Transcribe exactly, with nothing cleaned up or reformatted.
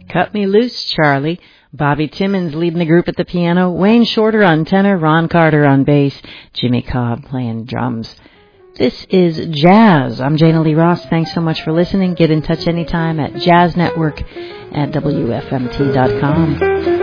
Cut Me Loose, Charlie. Bobby Timmons leading the group at the piano, Wayne Shorter on tenor, Ron Carter on bass, Jimmy Cobb playing drums. This is Jazz. I'm Jana Lee Ross. Thanks so much for listening. Get in touch anytime at jazz network at W F M T dot com.